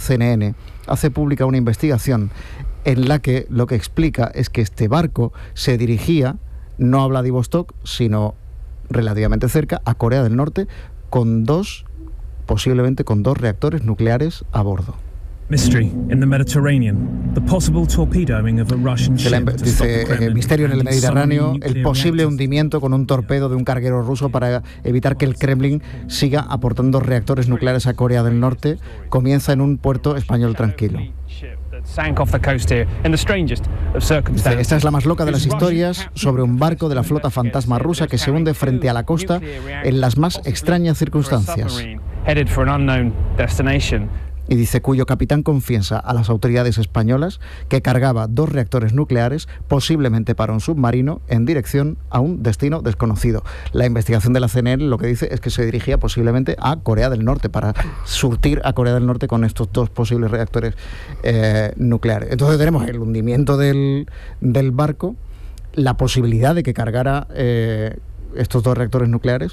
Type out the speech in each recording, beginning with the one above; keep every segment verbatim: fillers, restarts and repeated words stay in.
C N N hace pública una investigación en la que lo que explica es que este barco se dirigía no a Vladivostok, sino relativamente cerca, a Corea del Norte, con dos, posiblemente con dos reactores nucleares a bordo. Mystery in the Mediterranean, the possible torpedoing of a Russian ship. Dice eh, misterio en el Mediterráneo, el posible hundimiento con un torpedo de un carguero ruso para evitar que el Kremlin siga aportando reactores nucleares a Corea del Norte, comienza en un puerto español tranquilo. Dice, esta es la más loca de las historias sobre un barco de la flota fantasma rusa que se hunde frente a la costa en las más extrañas circunstancias. Y dice, cuyo capitán confiesa a las autoridades españolas que cargaba dos reactores nucleares, posiblemente para un submarino, en dirección a un destino desconocido. La investigación de la C N N lo que dice es que se dirigía posiblemente a Corea del Norte, para surtir a Corea del Norte con estos dos posibles reactores eh, nucleares. Entonces tenemos el hundimiento del, del barco, la posibilidad de que cargara eh, estos dos reactores nucleares,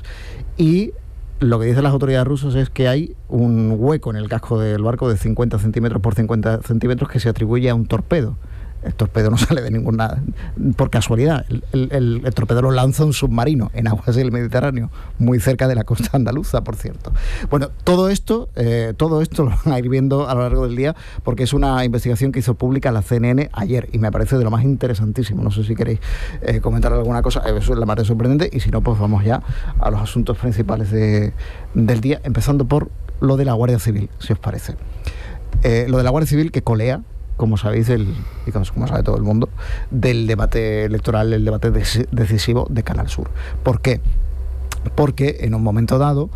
y lo que dicen las autoridades rusas es que hay un hueco en el casco del barco de cincuenta centímetros por cincuenta centímetros que se atribuye a un torpedo. El torpedo no sale de ninguna... por casualidad. El, el, el torpedo lo lanza un submarino en aguas del Mediterráneo, muy cerca de la costa andaluza, por cierto. Bueno, todo esto, eh, todo esto lo van a ir viendo a lo largo del día, porque es una investigación que hizo pública la C N N ayer, y me parece de lo más interesantísimo. No sé si queréis eh, comentar alguna cosa, eso es la más sorprendente, y si no, pues vamos ya a los asuntos principales de, del día, empezando por lo de la Guardia Civil, si os parece. Eh, lo de la Guardia Civil que colea, como sabéis, el, y como sabe todo el mundo, del debate electoral, el debate des, decisivo de Canal Sur. ¿Por qué? Porque en un momento dado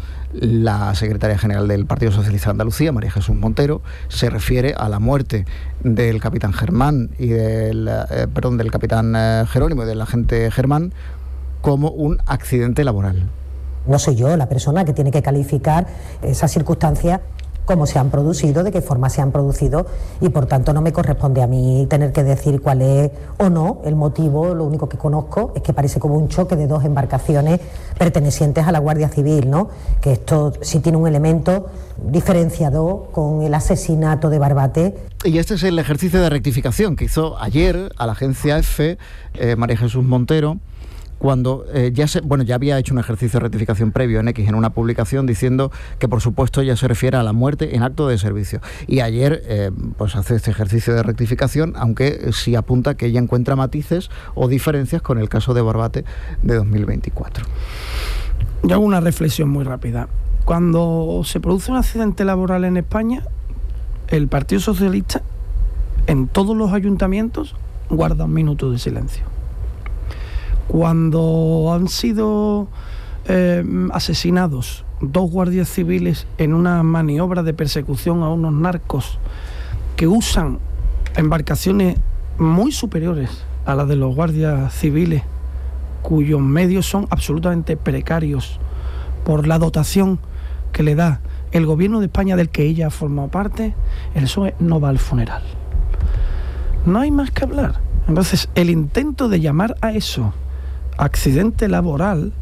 la secretaria general del Partido Socialista de Andalucía, María Jesús Montero, se refiere a la muerte del capitán Germán y del, eh, perdón, del capitán eh, Jerónimo y del agente Germán como un accidente laboral. No soy yo la persona que tiene que calificar esas circunstancias, cómo se han producido, de qué forma se han producido, y por tanto no me corresponde a mí tener que decir cuál es o no el motivo. Lo único que conozco es que parece como un choque de dos embarcaciones pertenecientes a la Guardia Civil, ¿no? Que esto sí tiene un elemento diferenciador con el asesinato de Barbate. Y este es el ejercicio de rectificación que hizo ayer a la agencia EFE eh, María Jesús Montero, cuando eh, ya se, bueno, ya había hecho un ejercicio de rectificación previo en X, en una publicación, diciendo que por supuesto ya se refiere a la muerte en acto de servicio. Y ayer eh, pues hace este ejercicio de rectificación, aunque sí apunta que ella encuentra matices o diferencias con el caso de Barbate de dos mil veinticuatro. Yo hago una reflexión muy rápida. Cuando se produce un accidente laboral en España, el Partido Socialista en todos los ayuntamientos guarda un minuto de silencio. Cuando han sido eh, asesinados dos guardias civiles en una maniobra de persecución a unos narcos que usan embarcaciones muy superiores a las de los guardias civiles, cuyos medios son absolutamente precarios por la dotación que le da el gobierno de España, del que ella ha formado parte, el P S O E no va al funeral. No hay más que hablar. Entonces, el intento de llamar a eso accidente laboral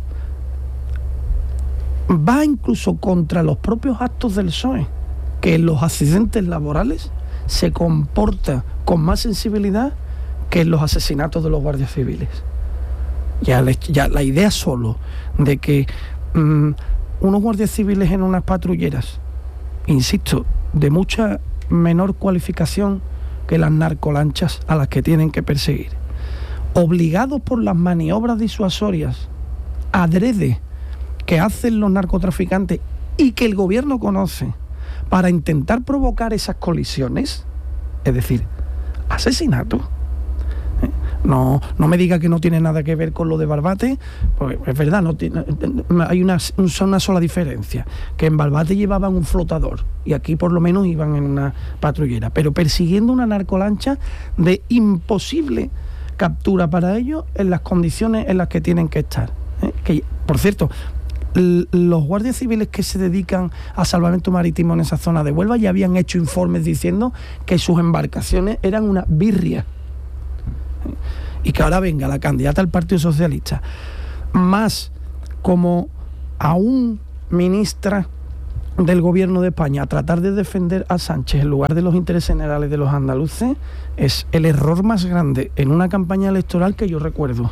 va incluso contra los propios actos del P S O E, que en los accidentes laborales se comporta con más sensibilidad que en los asesinatos de los guardias civiles. Ya, le, ya la idea solo de que mmm, unos guardias civiles en unas patrulleras, insisto, de mucha menor cualificación que las narcolanchas a las que tienen que perseguir, obligados por las maniobras disuasorias adrede que hacen los narcotraficantes y que el gobierno conoce para intentar provocar esas colisiones, es decir, asesinato. No, no me diga que no tiene nada que ver con lo de Barbate, pues es verdad, no tiene, hay una, una sola diferencia, que en Barbate llevaban un flotador y aquí por lo menos iban en una patrullera, pero persiguiendo una narcolancha de imposible captura para ellos en las condiciones en las que tienen que estar. ¿eh? Que, por cierto, l- los guardias civiles que se dedican a salvamento marítimo en esa zona de Huelva ya habían hecho informes diciendo que sus embarcaciones eran una birria. ¿eh? Y que ahora venga la candidata al Partido Socialista, más como a un ministra del gobierno de España a tratar de defender a Sánchez en lugar de los intereses generales de los andaluces es el error más grande en una campaña electoral que yo recuerdo.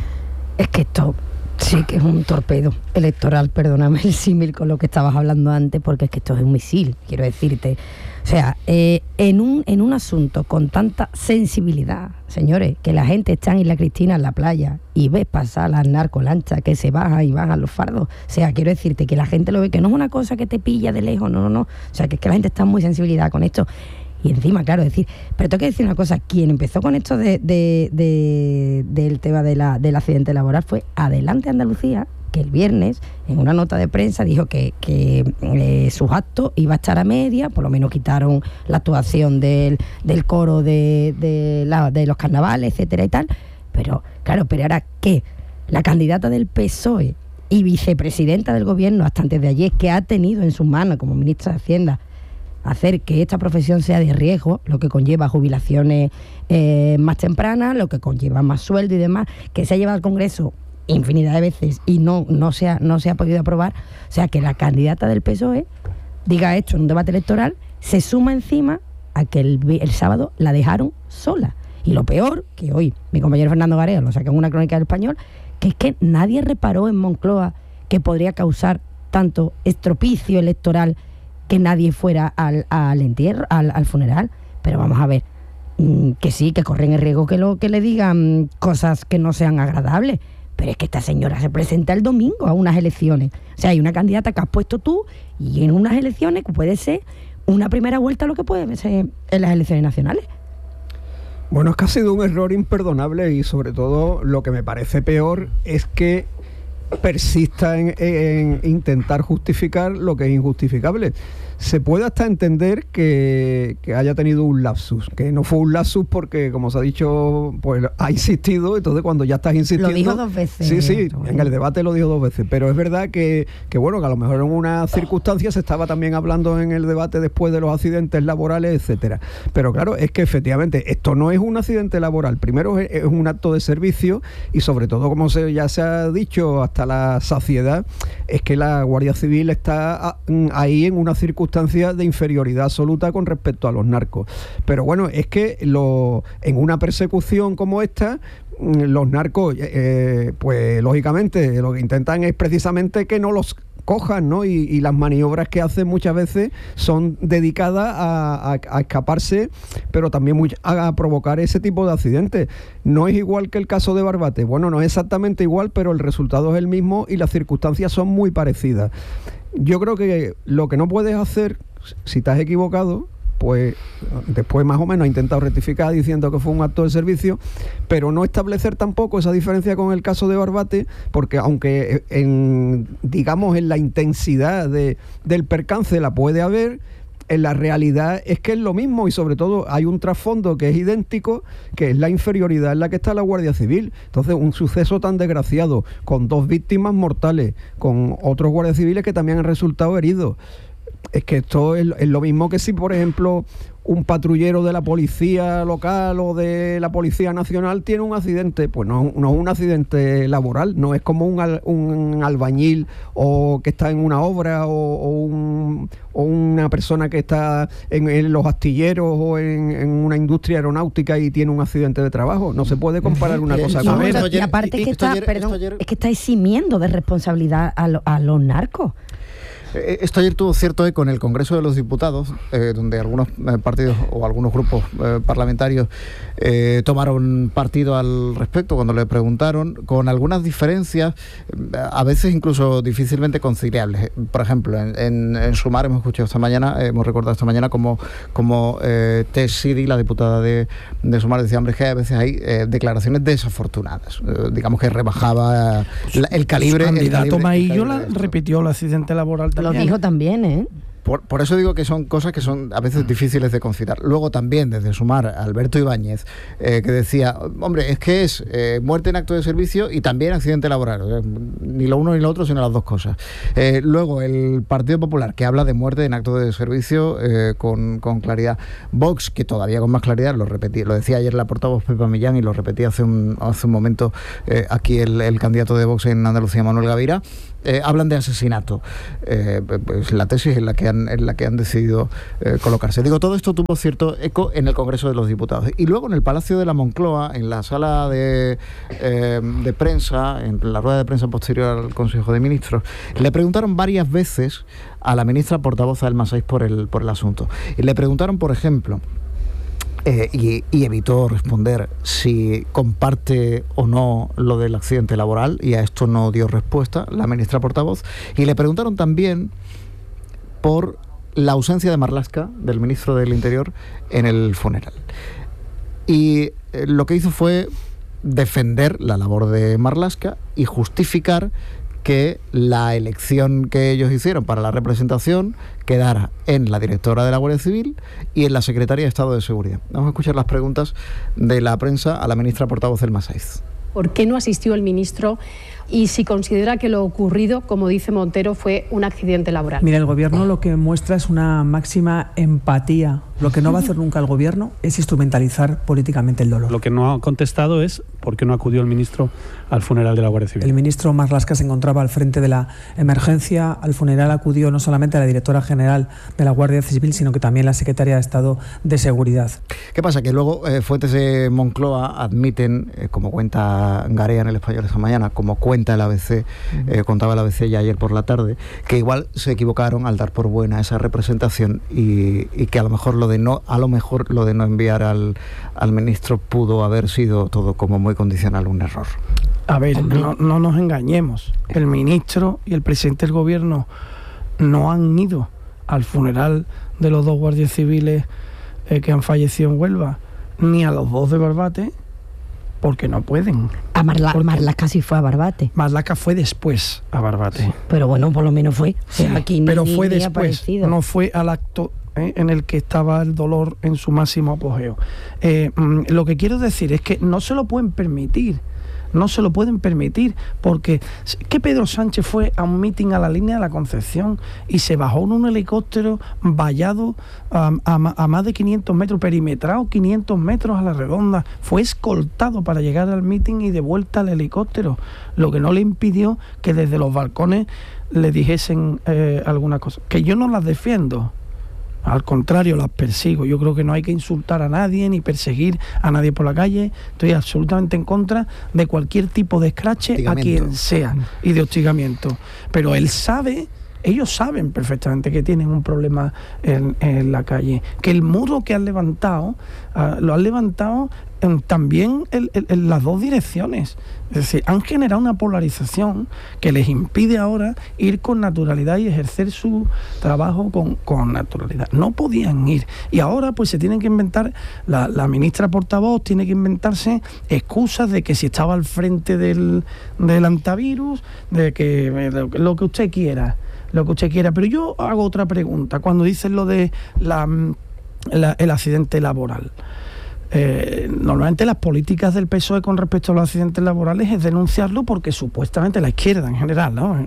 Es que esto sí que es un torpedo electoral, perdóname el símil con lo que estabas hablando antes, porque es que esto es un misil, quiero decirte. O sea, eh, en, un, en un asunto con tanta sensibilidad, señores, que la gente está en Isla Cristina en la playa y ves pasar las narcolanchas que se bajan y bajan los fardos. O sea, quiero decirte que la gente lo ve, que no es una cosa que te pilla de lejos, no, no, no. O sea, que es que la gente está muy sensibilidad con esto. Y encima, claro, decir, pero tengo que decir una cosa, quien empezó con esto de, de, de, del tema de la, del accidente laboral fue Adelante Andalucía, que el viernes, en una nota de prensa, dijo que, que eh, sus actos iba a estar a media, por lo menos quitaron la actuación del, del coro de, de, la, de los carnavales, etcétera y tal, pero claro, pero ahora que la candidata del P S O E y vicepresidenta del gobierno hasta antes de ayer, que ha tenido en sus manos como ministra de Hacienda hacer que esta profesión sea de riesgo, lo que conlleva jubilaciones eh, más tempranas, lo que conlleva más sueldo y demás, que se ha llevado al Congreso infinidad de veces y no, no, se ha, no se ha podido aprobar. O sea, que la candidata del P S O E diga esto en un debate electoral, se suma encima a que el, el sábado la dejaron sola. Y lo peor, que hoy mi compañero Fernando Garea lo saca en una crónica del Español, que es que nadie reparó en Moncloa que podría causar tanto estropicio electoral que nadie fuera al, al entierro, al, al funeral. Pero vamos a ver, mmm, que sí, que corren el riesgo que, lo, que le digan cosas que no sean agradables, pero es que esta señora se presenta el domingo a unas elecciones. O sea, hay una candidata que has puesto tú y en unas elecciones que puede ser una primera vuelta a lo que puede ser en las elecciones nacionales. Bueno, es que ha sido un error imperdonable y sobre todo lo que me parece peor es que persista en, en intentar justificar lo que es injustificable. Se puede hasta entender que, que haya tenido un lapsus, que no fue un lapsus porque, como se ha dicho, pues ha insistido, entonces cuando ya estás insistiendo... Lo dijo dos veces. Sí, sí, en el debate lo dijo dos veces, pero es verdad que, que bueno, que a lo mejor en una circunstancia se estaba también hablando en el debate después de los accidentes laborales, etcétera. Pero claro, es que efectivamente esto no es un accidente laboral, primero es, es un acto de servicio y sobre todo, como se, ya se ha dicho hasta la saciedad, es que la Guardia Civil está ahí en una circunstancia de inferioridad absoluta con respecto a los narcos. Pero bueno, es que lo, en una persecución como esta, los narcos, eh, pues lógicamente lo que intentan es precisamente que no los cojan, ¿no? Y, y las maniobras que hacen muchas veces son dedicadas a, a, a escaparse, pero también muy, a, a provocar ese tipo de accidentes. No es igual que el caso de Barbate. Bueno, no es exactamente igual, pero el resultado es el mismo y las circunstancias son muy parecidas. Yo creo que lo que no puedes hacer, si te has equivocado, pues después más o menos ha intentado rectificar diciendo que fue un acto de servicio, pero no establecer tampoco esa diferencia con el caso de Barbate, porque aunque en, digamos, en la intensidad de, del percance la puede haber, en la realidad es que es lo mismo y sobre todo hay un trasfondo que es idéntico, que es la inferioridad en la que está la Guardia Civil. Entonces, un suceso tan desgraciado, con dos víctimas mortales, con otros guardias civiles que también han resultado heridos. Es que esto es, es lo mismo que si, por ejemplo, un patrullero de la policía local o de la Policía Nacional tiene un accidente. Pues no, no es un accidente laboral, no es como un, al, un albañil o que está en una obra o, o, un, o una persona que está en, en los astilleros o en, en una industria aeronáutica y tiene un accidente de trabajo. No se puede comparar una cosa no, con otra. Y aparte que está, perdón, es que está eximiendo de responsabilidad a, lo, a los narcos. Esto ayer tuvo cierto eco en el Congreso de los Diputados, eh, donde algunos eh, partidos o algunos grupos eh, parlamentarios eh, tomaron partido al respecto cuando le preguntaron, con algunas diferencias, eh, a veces incluso difícilmente conciliables. Por ejemplo, en, en, en Sumar hemos escuchado esta mañana, eh, hemos recordado esta mañana como, como eh, Tess Sidi, la diputada de, de Sumar, decía, hombre, que a veces hay eh, declaraciones desafortunadas, eh, digamos que rebajaba la, el calibre. Su candidato el Maillo la repitió el accidente laboral también. Lo dijo también, ¿eh? Por, por eso digo que son cosas que son a veces difíciles de conciliar. Luego también, desde Sumar, Alberto Ibáñez, eh, que decía, hombre, es que es eh, muerte en acto de servicio y también accidente laboral. O sea, ni lo uno ni lo otro, sino las dos cosas. Eh, luego, el Partido Popular, que habla de muerte en acto de servicio eh, con, con claridad. Vox, que todavía con más claridad, lo repetí, lo decía ayer la portavoz Pepa Millán y lo repetía hace un, hace un momento eh, aquí el, el candidato de Vox en Andalucía, Manuel Gavira. eh, hablan de asesinato. Eh, pues la tesis en la que han, en la que han decidido eh, colocarse. Digo, todo esto tuvo cierto eco en el Congreso de los Diputados. Y luego en el Palacio de la Moncloa, en la sala de, eh, de prensa, en la rueda de prensa posterior al Consejo de Ministros, le preguntaron varias veces a la ministra portavoz Elma Saiz por el, por el asunto. Y le preguntaron, por ejemplo, Eh, y, y evitó responder si comparte o no lo del accidente laboral, y a esto no dio respuesta la ministra portavoz. Y le preguntaron también por la ausencia de Marlaska, del ministro del Interior, en el funeral. Y eh, lo que hizo fue defender la labor de Marlaska y justificar que la elección que ellos hicieron para la representación quedara en la directora de la Guardia Civil y en la Secretaría de Estado de Seguridad. Vamos a escuchar las preguntas de la prensa a la ministra portavoz Elma Saiz. ¿Por qué no asistió el ministro y si considera que lo ocurrido, como dice Montero, fue un accidente laboral? Mira, el Gobierno lo que muestra es una máxima empatía. Lo que no va a hacer nunca el Gobierno es instrumentalizar políticamente el dolor. Lo que no ha contestado es por qué no acudió el ministro al funeral de la Guardia Civil. El ministro Marlaska se encontraba al frente de la emergencia. Al funeral acudió no solamente la directora general de la Guardia Civil, sino que también la secretaria de Estado de Seguridad. ¿Qué pasa? Que luego eh, fuentes de Moncloa admiten, eh, como cuenta Garea en El Español esta mañana, como cuenta el A B C, eh, contaba el A B C ya ayer por la tarde, que igual se equivocaron al dar por buena esa representación y, y que a lo mejor lo de no, a lo mejor lo de no enviar al, al ministro pudo haber sido todo como muy condicional, un error. A ver, no, no nos engañemos. El ministro y el presidente del Gobierno no han ido al funeral de los dos guardias civiles eh, que han fallecido en Huelva, ni a los dos de Barbate, porque no pueden. A Marla, Marlaska sí fue a Barbate. Marlaska fue después a Barbate. Sí, pero bueno, por lo menos fue. O sea, sí, aquí pero ni, fue ni después, aparecido. no fue al acto eh, en el que estaba el dolor en su máximo apogeo. Eh, mm, lo que quiero decir es que no se lo pueden permitir. No se lo pueden permitir, porque que Pedro Sánchez fue a un meeting a la línea de la Concepción y se bajó en un helicóptero vallado a, a, a más de quinientos metros, perimetrado quinientos metros a la redonda, fue escoltado para llegar al meeting y de vuelta al helicóptero, lo que no le impidió que desde los balcones le dijesen eh, alguna cosa, que yo no las defiendo. Al contrario, las persigo. Yo creo que no hay que insultar a nadie ni perseguir a nadie por la calle. Estoy absolutamente en contra de cualquier tipo de escrache a quien sea y de hostigamiento. Pero él sabe, ellos saben perfectamente que tienen un problema en, en la calle. Que el muro que han levantado, uh, lo han levantado en, también en, en, en las dos direcciones. Es decir, han generado una polarización que les impide ahora ir con naturalidad y ejercer su trabajo con, con naturalidad. No podían ir. Y ahora pues se tienen que inventar, la, la ministra portavoz tiene que inventarse excusas de que si estaba al frente del, del antivirus, de que lo, lo que usted quiera, lo que usted quiera. Pero yo hago otra pregunta. Cuando dicen lo de la, la, el accidente laboral. Eh, normalmente las políticas del P S O E con respecto a los accidentes laborales es denunciarlo porque supuestamente la izquierda en general, ¿no?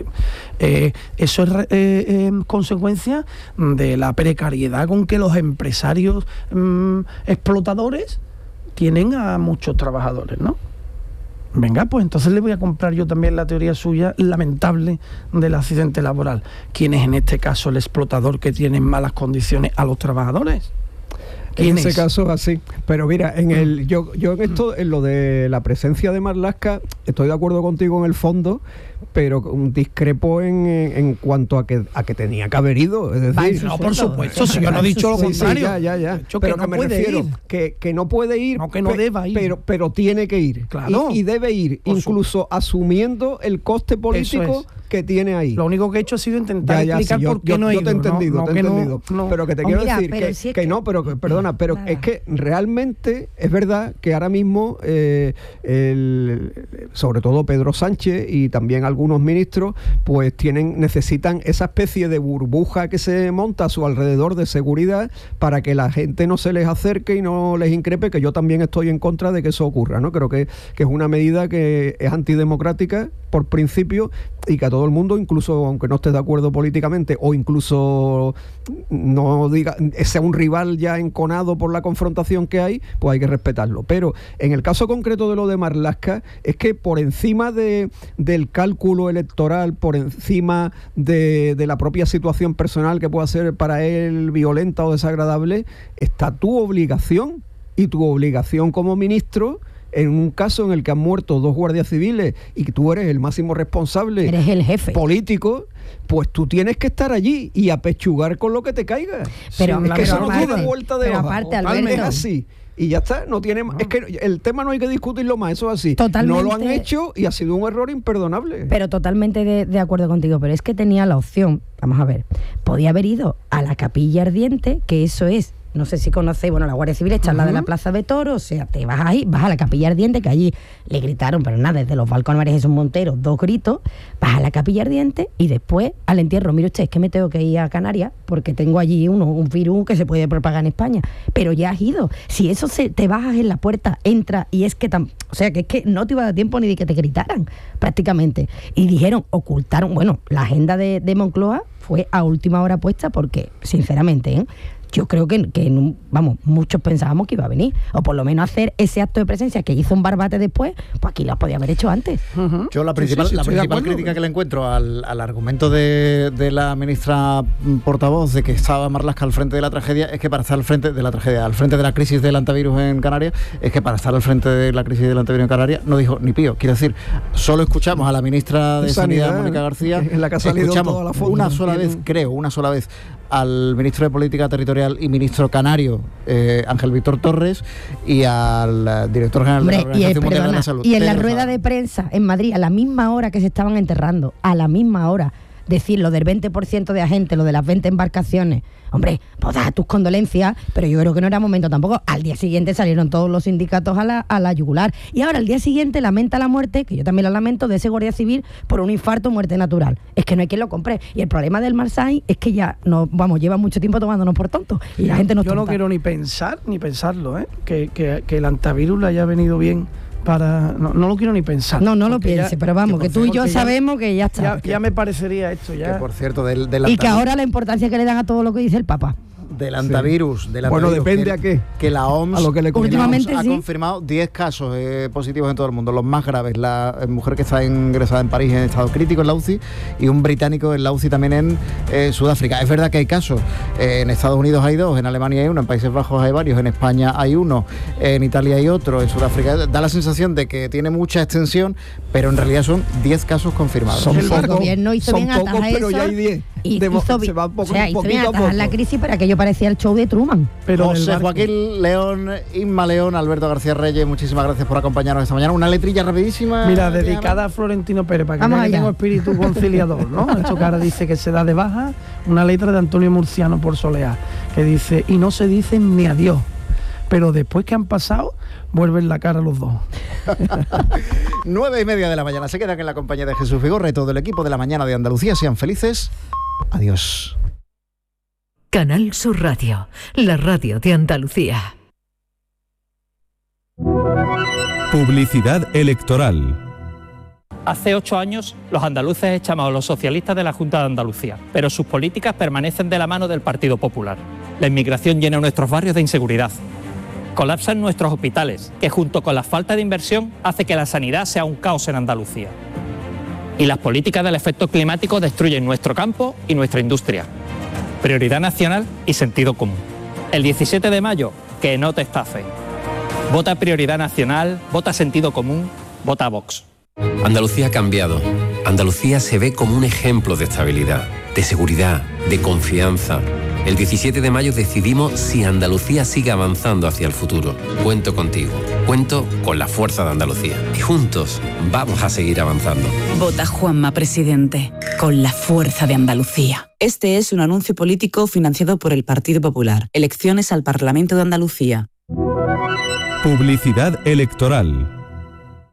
Eh, eso es eh, eh, consecuencia de la precariedad con que los empresarios mm, explotadores tienen a muchos trabajadores, ¿no? Venga, pues entonces le voy a comprar yo también la teoría suya lamentable del accidente laboral. ¿Quién es en este caso el explotador que tiene en malas condiciones a los trabajadores? En ese caso así, pero mira, en el yo yo en esto, en lo de la presencia de Marlaska, estoy de acuerdo contigo en el fondo, pero discrepo en, en cuanto a que a que tenía que haber ido. Es decir, no, por supuesto, si yo no he dicho lo sí, contrario. Sí, ya, ya, ya. Hecho, pero que que no me puede refiero ir. que, que no puede ir, no que no pe, deba ir, pero pero tiene que ir. Claro. Y, y debe ir, Por incluso su... asumiendo el coste político que tiene ahí. Lo único que he hecho ha sido intentar ya, ya, explicar sí, yo, por qué yo, no he yo ido. te he entendido, no, te he no, entendido. No, pero que te oh, quiero mira, decir que, si es que que... no, pero que, perdona, pero Nada. es que realmente es verdad que ahora mismo, eh, el, sobre todo Pedro Sánchez y también algunos ministros, pues tienen necesitan esa especie de burbuja que se monta a su alrededor de seguridad para que la gente no se les acerque y no les increpe, que yo también estoy en contra de que eso ocurra, ¿no? Creo que, que es una medida que es antidemocrática por principio, y que a todo el mundo, incluso aunque no estés de acuerdo políticamente o incluso no diga sea un rival ya enconado por la confrontación que hay, pues hay que respetarlo. Pero en el caso concreto de lo de Marlaska, es que por encima de, del cálculo electoral, por encima de, de la propia situación personal que pueda ser para él violenta o desagradable, está tu obligación, y tu obligación como ministro, en un caso en el que han muerto dos guardias civiles y que tú eres el máximo responsable, eres el jefe político, pues tú tienes que estar allí y apechugar con lo que te caiga. Pero, sí, es que eso no aparte, tiene vuelta de pero hoja. aparte, Alberto, es así. Y ya está, no tiene no. Es que el tema no hay que discutirlo más, eso es así. Totalmente, no lo han hecho y ha sido un error imperdonable. Pero totalmente de, de acuerdo contigo, pero es que tenía la opción, vamos a ver, podía haber ido a la Capilla Ardiente, que eso es, no sé si conocéis, bueno, la Guardia Civil está al lado de la Plaza de Toros, o sea, te vas ahí, vas a la Capilla Ardiente, que allí le gritaron, pero nada, desde los balcones María Jesús Montero, dos gritos, vas a la Capilla Ardiente y después al entierro. Mire usted, es que me tengo que ir a Canarias porque tengo allí uno, un virus que se puede propagar en España, pero ya has ido. Si eso se, te bajas en la puerta, entra y es que, tam, o sea, que es que no te iba a dar tiempo ni de que te gritaran, prácticamente. Y dijeron, ocultaron, bueno, la agenda de, de Moncloa fue a última hora puesta porque, sinceramente, ¿eh? yo creo que, que en un, vamos, muchos pensábamos que iba a venir, o por lo menos hacer ese acto de presencia que hizo un Barbate después, pues aquí lo podía haber hecho antes. Uh-huh. Yo la principal, sí, sí, sí, la principal crítica que le encuentro al, al argumento de, de la ministra portavoz de que estaba Marlaska al frente de la tragedia es que para estar al frente de la tragedia, al frente de la crisis del antivirus en Canarias, es que para estar al frente de la crisis del antivirus en Canarias no dijo ni pío. Quiero decir, solo escuchamos a la ministra de, de Sanidad, Sanidad, Mónica García, en la que ha salido escuchamos toda la foto, una sola vez, creo, una sola vez al ministro de Política Territorial y ministro canario eh, Ángel Víctor Torres y al uh, director general Hombre, de la Organización y el, Mundial perdona, de la Salud. Y en la Pedro rueda Sala. de prensa en Madrid, a la misma hora que se estaban enterrando, a la misma hora, decir lo del veinte por ciento de agentes, lo de las veinte embarcaciones, hombre, pues da tus condolencias, pero yo creo que no era momento tampoco. Al día siguiente salieron todos los sindicatos a la, a la yugular. Y ahora al día siguiente lamenta la muerte, que yo también la lamento, de ese guardia civil por un infarto o muerte natural. Es que no hay quien lo compre. Y el problema del Marsay es que ya, no, vamos, lleva mucho tiempo tomándonos por tontos. Y la gente no Yo no quiero ni pensar, ni pensarlo, ¿eh? que, que, que el antivirus le haya venido bien para... No, no lo quiero ni pensar. No, no lo piense, ya, pero vamos, que, que tú y yo sabemos ya, que ya está. Ya, ya me parecería esto, ya. Que por cierto, del, del y que ahora la importancia que le dan a todo lo que dice el Papa. Del antivirus, sí. del antivirus. Bueno, depende que, a qué. Que la O M S, a lo que le últimamente ha sí. confirmado diez casos eh, positivos en todo el mundo. Los más graves, la eh, mujer que está ingresada en París en estado crítico en la U C I y un británico en la U C I también en eh, Sudáfrica. Es verdad que hay casos. Eh, en Estados Unidos hay dos, en Alemania hay uno, en Países Bajos hay varios, en España hay uno, en Italia hay otro, en Sudáfrica. Da la sensación de que tiene mucha extensión, pero en realidad son diez casos confirmados. Son el pocos, gobierno hizo son bien pocos, atajar pero eso, ya hay diez. Y de, hizo, se va poco, o sea, hizo bien poquito a atajar poco. la crisis para que yo parecía el show de Truman. Pero José Joaquín León, Inma León, Alberto García Reyes, muchísimas gracias por acompañarnos esta mañana. Una letrilla rapidísima. Mira, dedicada a Florentino Pérez, para que Vamos vea que allá. tengo espíritu conciliador, ¿no? Esto que ahora dice que se da de baja, una letra de Antonio Murciano por Soleá, que dice, y no se dicen ni adiós, pero después que han pasado, vuelven la cara los dos. Nueve y media de la mañana, se quedan en la compañía de Jesús Vigorra y todo el equipo de la mañana de Andalucía. Sean felices. Adiós. Canal Sur Radio, la radio de Andalucía. Publicidad electoral. Hace ocho años los andaluces echamos a los socialistas de la Junta de Andalucía, pero sus políticas permanecen de la mano del Partido Popular. La inmigración llena nuestros barrios de inseguridad. Colapsan nuestros hospitales, que junto con la falta de inversión hace que la sanidad sea un caos en Andalucía. Y las políticas del efecto climático destruyen nuestro campo y nuestra industria. Prioridad nacional y sentido común. El diecisiete de mayo, que no te estafe. Vota Prioridad Nacional, vota Sentido Común, vota Vox. Andalucía ha cambiado. Andalucía se ve como un ejemplo de estabilidad, de seguridad, de confianza. El diecisiete de mayo decidimos si Andalucía sigue avanzando hacia el futuro. Cuento contigo, cuento con la fuerza de Andalucía. Y juntos vamos a seguir avanzando. Vota Juanma Presidente, con la fuerza de Andalucía. Este es un anuncio político financiado por el Partido Popular. Elecciones al Parlamento de Andalucía. Publicidad electoral.